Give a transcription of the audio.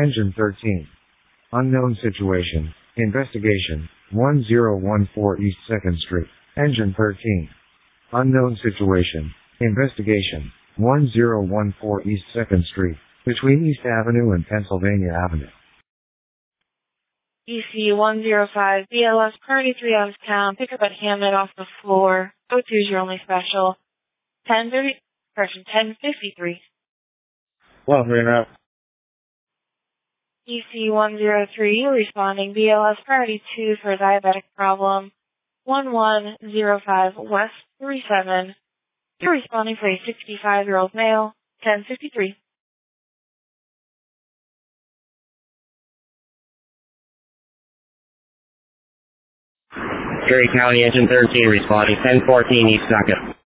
Engine 13. Unknown situation. Investigation. 1014 East 2nd Street. Engine 13. Unknown situation. Investigation. 1014 East 2nd Street. Between East Avenue and Pennsylvania Avenue. EC105 BLS Party 3 out of town. Pick up at Hammond off the floor. 02 is your only special. 1053. Well, ran out. EC103 responding BLS Party 2 for a diabetic problem. 1105 West 37. You're responding for a 65-year-old male. 1053. Erie County Engine 13 responding 1014 East 2nd.